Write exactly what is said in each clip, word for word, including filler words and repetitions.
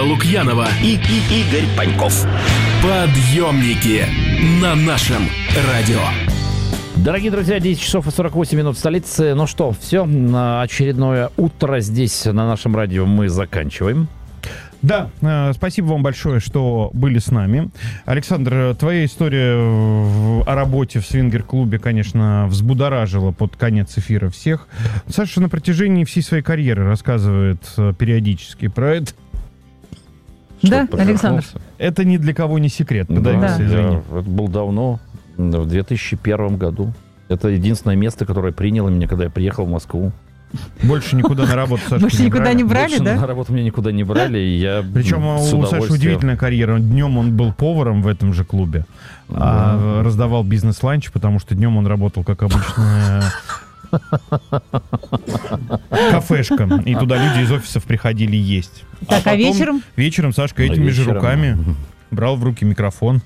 Лукьянова и, и Игорь Паньков. Подъемники на нашем радио. Дорогие друзья, десять часов и сорок восемь минут в столице. Ну что, все, на очередное утро здесь на нашем радио мы заканчиваем. Да, э, спасибо вам большое, что были с нами. Александр, твоя история о работе в свингер-клубе, конечно, взбудоражила под конец эфира всех. Саша на протяжении всей своей карьеры рассказывает э, периодически про это. Да, Александр? Это ни для кого не секрет. Да, да. Я, это было давно, в две тысячи первом году. Это единственное место, которое приняло меня, когда я приехал в Москву. Больше никуда на работу Сашу Больше не никуда брали. не брали, Больше да? на работу меня никуда не брали, и я Причем у Саши удивительная карьера. Днем он был поваром в этом же клубе, да. а раздавал бизнес-ланч, потому что днем он работал, как обычная кафешка. И туда люди из офисов приходили есть. Так, а, а вечером? Вечером Сашка этими же руками брал в руки микрофон.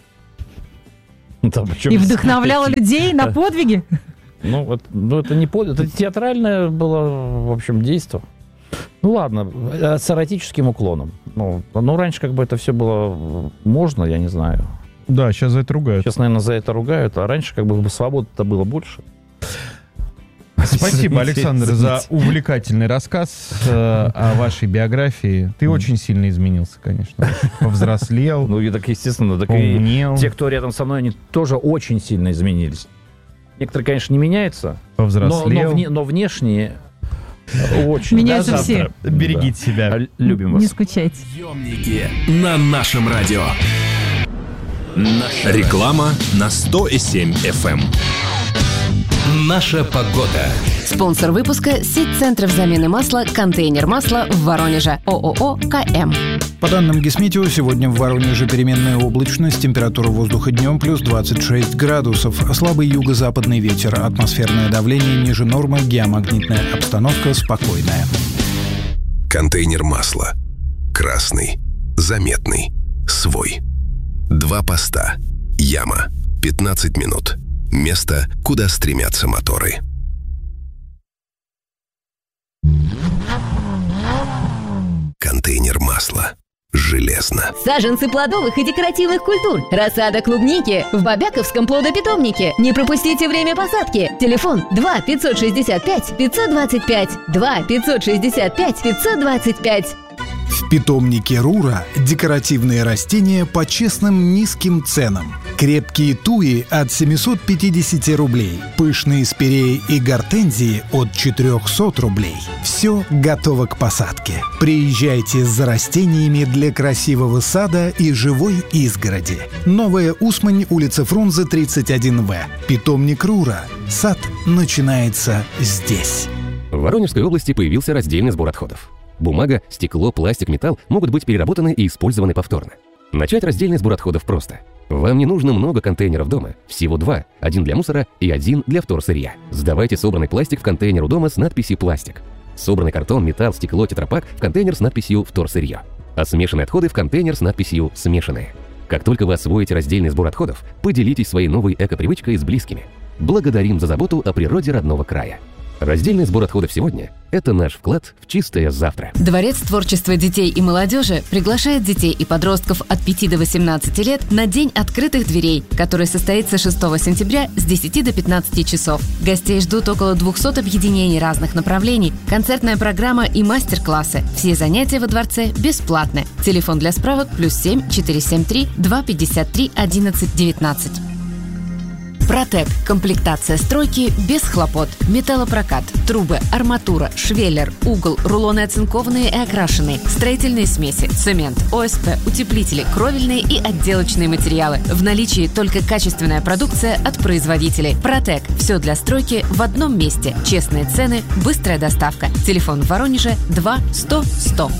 Да, и вдохновлял людей на подвиги? Ну, вот, ну, это не под... это театральное было, в общем, действо. Ну, ладно, с эротическим уклоном. Ну, ну, раньше как бы это все было можно, я не знаю. Да, сейчас за это ругают. Сейчас, наверное, за это ругают, а раньше как бы свободы-то было больше. Спасибо, Александр, за увлекательный рассказ э, о вашей биографии. Ты очень сильно изменился, конечно. Повзрослел. Ну, и так, естественно, так и те, кто рядом со мной, они тоже очень сильно изменились. Некоторые, конечно, не меняются, повзрослел. Но, но, вне, но внешние очень. Меняются все. Берегите да. себя. Любим вас. Не скучайте. Подъемники на нашем радио. Наша реклама на сто и семь эф эм. Наша погода. Спонсор выпуска – сеть центров замены масла «Контейнер масла» в Воронеже. ООО «КМ». По данным Гисметео, сегодня в Воронеже переменная облачность, температура воздуха днем плюс двадцать шесть градусов, слабый юго-западный ветер, атмосферное давление ниже нормы, геомагнитная обстановка спокойная. Контейнер масла. Красный. Заметный. Свой. Два поста. Яма. пятнадцать минут. Место, куда стремятся моторы. Контейнер масла. Железно. Саженцы плодовых и декоративных культур. Рассада клубники в Бобяковском плодопитомнике. Не пропустите время посадки. Телефон два пятьсот шестьдесят пять пятьсот двадцать пять. два пятьсот шестьдесят пять пятьсот двадцать пять. В питомнике Рура декоративные растения по честным низким ценам. Крепкие туи от семьсот пятьдесят рублей. Пышные спиреи и гортензии от четыреста рублей. Все готово к посадке. Приезжайте за растениями для красивого сада и живой изгороди. Новая Усмань, улица Фрунзе, тридцать один вэ. Питомник Рура. Сад начинается здесь. В Воронежской области появился раздельный сбор отходов. Бумага, стекло, пластик, металл могут быть переработаны и использованы повторно. Начать раздельный сбор отходов просто. Вам не нужно много контейнеров дома, всего два. Один для мусора и один для вторсырья. Сдавайте собранный пластик в контейнер у дома с надписью «Пластик». Собранный картон, металл, стекло, тетрапак в контейнер с надписью «Вторсырье». А смешанные отходы в контейнер с надписью «Смешанные». Как только вы освоите раздельный сбор отходов, поделитесь своей новой эко-привычкой с близкими. Благодарим за заботу о природе родного края. Раздельный сбор отходов сегодня – это наш вклад в чистое завтра. Дворец творчества детей и молодежи приглашает детей и подростков от пяти до восемнадцати лет на День открытых дверей, который состоится шестого сентября с десяти до пятнадцати часов. Гостей ждут около двухсот объединений разных направлений, концертная программа и мастер-классы. Все занятия во дворце бесплатны. Телефон для справок плюс семь четыреста семьдесят три двести пятьдесят три одиннадцать девятнадцать. Протек. Комплектация стройки без хлопот. Металлопрокат, трубы, арматура, швеллер, угол, рулоны оцинкованные и окрашенные, строительные смеси, цемент, ОСП, утеплители, кровельные и отделочные материалы. В наличии только качественная продукция от производителей. Протек. Все для стройки в одном месте. Честные цены, быстрая доставка. Телефон в Воронеже два сто сто.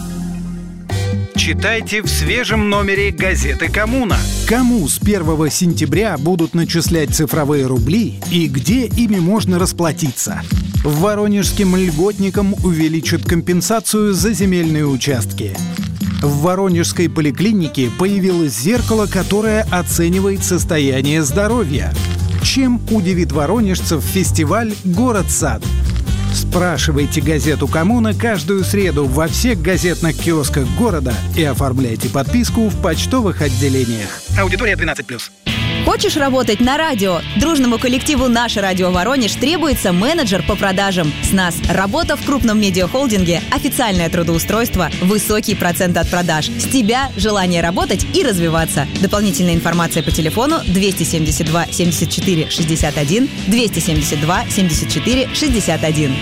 Читайте в свежем номере газеты «Коммуна». Кому с первого сентября будут начислять цифровые рубли и где ими можно расплатиться? Воронежским льготникам увеличат компенсацию за земельные участки. В Воронежской поликлинике появилось зеркало, которое оценивает состояние здоровья. Чем удивит воронежцев фестиваль «Город-сад»? Спрашивайте газету «Коммуна» каждую среду во всех газетных киосках города и оформляйте подписку в почтовых отделениях. Аудитория двенадцать плюс. Хочешь работать на радио? Дружному коллективу «Наше радио Воронеж» требуется менеджер по продажам. С нас работа в крупном медиахолдинге, официальное трудоустройство, высокий процент от продаж. С тебя желание работать и развиваться. Дополнительная информация по телефону двести семьдесят два семьдесят четыре шестьдесят один, двести семьдесят два семьдесят четыре шестьдесят один.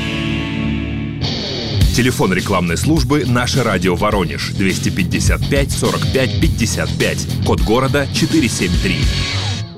Телефон рекламной службы «Наше радио Воронеж» двести пятьдесят пять сорок пять пятьдесят пять. Код города четыреста семьдесят три.